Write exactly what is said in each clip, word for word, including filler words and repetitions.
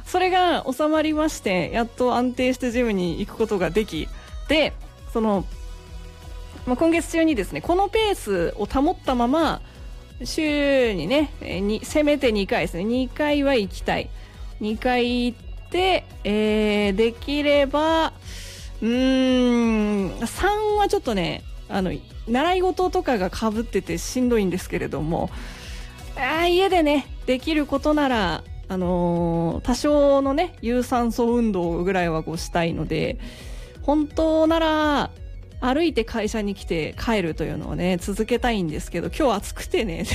それが収まりまして、やっと安定してジムに行くことができ、でその、まあ、今月中にですねこのペースを保ったまま週にねにせめてにかいですね、にかいは行きたい。にかい行って、えー、できればうーんさんはちょっとねあの習い事とかがかぶっててしんどいんですけれども、あ家でねできることなら、あのー、多少のね有酸素運動ぐらいはこうしたいので、本当なら歩いて会社に来て帰るというのをね続けたいんですけど、今日暑くてね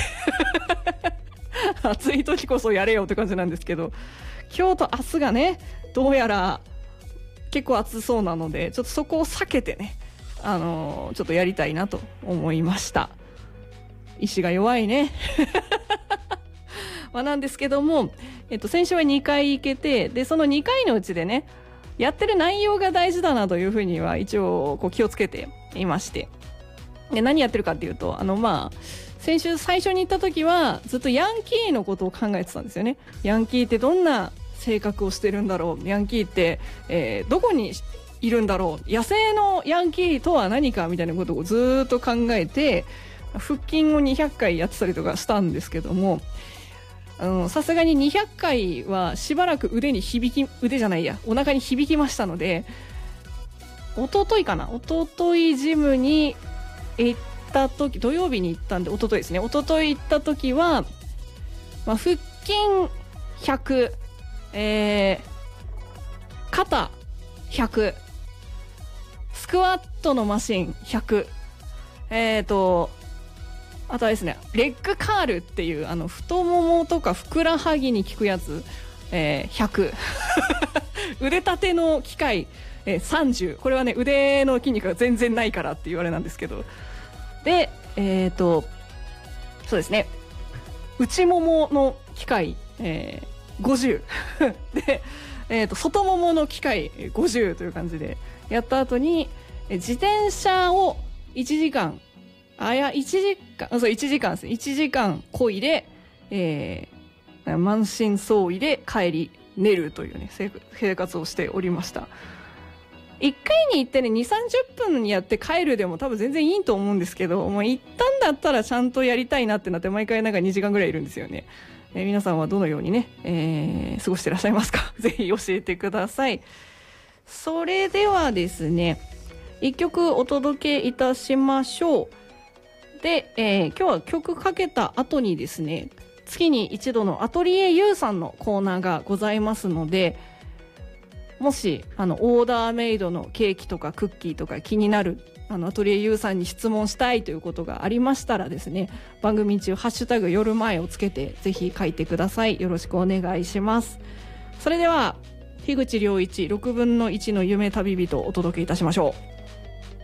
暑い時こそやれよって感じなんですけど、今日と明日がねどうやら結構暑そうなので、ちょっとそこを避けてね、あのー、ちょっとやりたいなと思いました。意志が弱いねまあなんですけども、えっと、先週はにかい行けて、でそのにかいのうちでねやってる内容が大事だなというふうには一応こう気をつけていまして、で何やってるかっていうと、あのまあ先週最初に行った時はずっとヤンキーのことを考えてたんですよね。ヤンキーってどんな性格をしてるんだろう、ヤンキーって、えー、どこにいるんだろう、野生のヤンキーとは何かみたいなことをずっと考えて腹筋をにひゃっかいやってたりとかしたんですけども、さすがににひゃっかいはしばらく腕に響き腕じゃないやお腹に響きましたので、一昨日かな一昨日ジムに行った時、土曜日に行ったんで一昨日ですね、一昨日行った時は、まあ、腹筋ひゃく、えー、肩ひゃく、スクワットのマシンひゃく、えーとあとはですねレッグカールっていうあの太ももとかふくらはぎに効くやつ、えー、ひゃく 腕立ての機械、えー、さんじゅう、これはね腕の筋肉が全然ないからって言われなんですけど、でえーとそうですね内ももの機械、えー、ごじゅう で、えーと外ももの機械ごじゅうという感じでやった後に、自転車をいちじかんあいやいちじかんそういちじかんですねいちじかん漕いで、えー、満身創痍で帰り寝るというね生活をしておりました。いっかいに行ってねにじゅうさんじゅっぷんにやって帰るでも多分全然いいと思うんですけど、もう行ったんだったらちゃんとやりたいなってなって毎回なんかにじかんぐらいいるんですよね。えー、皆さんはどのようにね、えー、過ごしてらっしゃいますかぜひ教えてください。それではですねいっきょくお届けいたしましょう。で、えー、今日は曲かけた後にですね月に一度のアトリエ ユー さんのコーナーがございますので、もしあのオーダーメイドのケーキとかクッキーとか気になるあのアトリエ ユー さんに質問したいということがありましたらですね、番組中ハッシュタグ夜前をつけてぜひ書いてください。よろしくお願いします。それでは樋口良一ろくぶんのいちの夢旅人をお届けいたしましょう。